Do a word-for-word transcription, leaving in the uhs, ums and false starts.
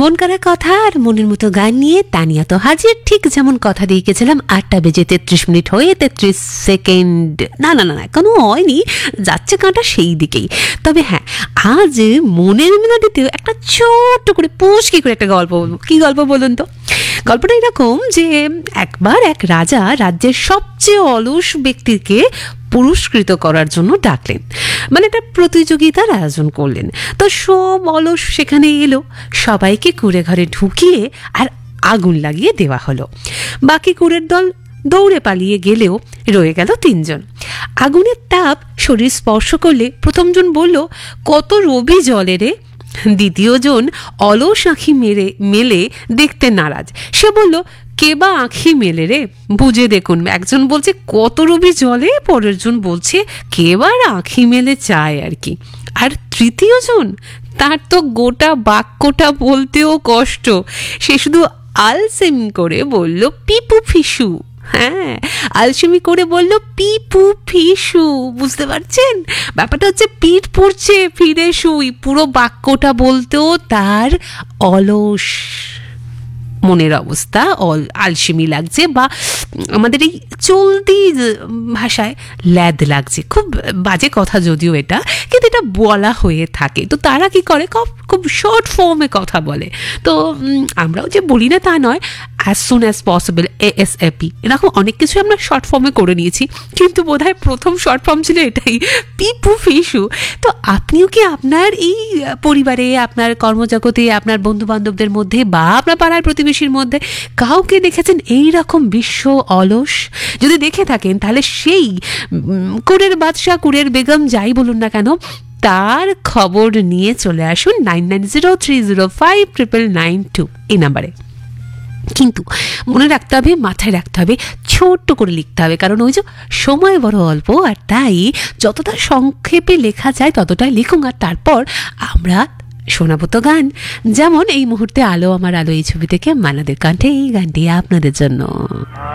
মন করা কথা আর মনের মতো গান নিয়ে তানিয়া তো হাজির, ঠিক যেমন কথা দিয়ে গেছিলাম। আটটা বেজে তেত্রিশ মিনিট হয়ে তেত্রিশ সেকেন্ড, না না না না কোনো হয়নি, যাচ্ছে কাঁটা সেই দিকেই। তবে হ্যাঁ, আজ মনের মেলাটিতেও একটা ছোট্ট করে পুষ্কি করে একটা গল্প বলবো। কী গল্প বলুন তো? গল্পটা এরকম যে একবার এক রাজা রাজ্যের সবচেয়ে অলস ব্যক্তিকে পুরস্কৃত করার জন্য ডাকলেন, মানে একটা প্রতিযোগিতার আয়োজন করলেন। তো সব অলস সেখানে এলো, সবাইকে কুঁড়ে ঘরে ঢুকিয়ে আর আগুন লাগিয়ে দেওয়া হলো। বাকি কুঁড়ের দল দৌড়ে পালিয়ে গেলেও রয়ে গেল তিনজন। আগুনের তাপ শরীর স্পর্শ করলে প্রথমজন বলল, কত রবি জলে রে। দ্বিতীয় জন অলস আঁখি মেরে মেলে দেখতে নারাজ, সে বলল, কে বা আঁখি মেলে রে, বুঝে দেখুন। একজন বলছে কত রবি জলে, পরের জন বলছে কে বা আঁখি মেলে চায় আর কি। আর তৃতীয় জন, তার তো গোটা বাক্যটা বলতেও কষ্ট, সে শুধু আলসেমি করে বলল পিপু ফিসু। হ্যাঁ, আলসেমি করে বলল পিপু ফিসু। বুঝতে পারছেন ব্যাপারটা? হচ্ছে পিঠ পড়ছে ফিরে শুই, পুরো বাক্যটা বলতেও তার অলস মনের অবস্থা, অল আলসেমি লাগছে, বা আমাদের এই চলতি ভাষায় ল্যাদ লাগছে। খুব বাজে কথা যদিও এটা, কিন্তু এটা বলা হয়ে থাকে। তো তারা কি করে, খুব শর্ট ফর্মে কথা বলে। তো আমরাও যে বলি না তা নয়, as soon as possible, A S A P, এরকম অনেক কিছু আমরা শর্ট ফর্মে করে নিয়েছি, কিন্তু বোধহয় প্রথম শর্ট ফর্ম ছিল এটাই, পিপু ফিসু। তো আপনিও কি আপনার এই পরিবারে, আপনার কর্মজগতে, আপনার বন্ধু বান্ধবদের মধ্যে বা আপনার পাড়ার প্রতিবেশীর মধ্যে কাউকে দেখেছেন এই রকম বিশ্ব অলস? যদি দেখে থাকেন তাহলে সেই কুড়ের বাদশাহ, কুড়ের বেগম, যাই বলুন না কেন, তার খবর নিয়ে চলে আসুন nine nine zero three zero five triple nine two এই নাম্বারে। কিন্তু মনে রাখতে হবে, মাথায় রাখতে হবে, ছোট্ট করে লিখতে হবে, কারণ ওই যে সময় বড় অল্প, আর তাই যতটা সংক্ষেপে লেখা যায় ততটাই লিখুন। আর তারপর আমরা শোনাবো তো গান, যেমন এই মুহূর্তে আলো আমার আলো এই ছবি থেকে মানাদের কণ্ঠে এই গানটি আপনাদের জন্য।